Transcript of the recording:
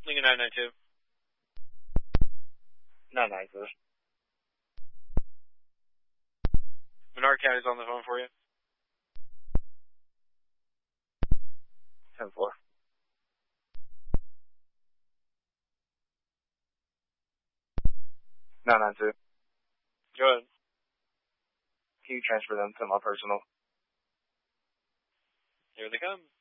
Lincoln 992. 992. Menard County's on the phone for you. 10-4. No, 992. Go ahead. Can you transfer them to my personal? Here they come.